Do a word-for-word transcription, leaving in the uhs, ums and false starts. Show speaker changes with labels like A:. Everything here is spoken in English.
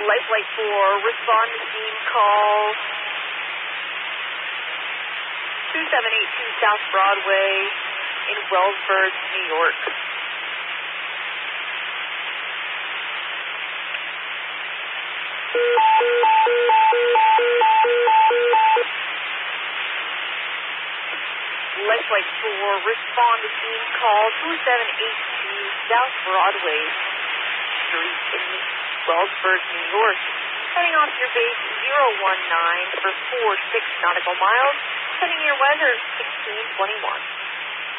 A: Life Flight four, respond to scene call two seven eight two South Broadway in Wellsburg, New York. Life Flight four, respond to scene call two seven eight two South Broadway Street in Wellsburg, New York. Heading off your base zero one nine for four six nautical miles. Heading your weather sixteen twenty-one.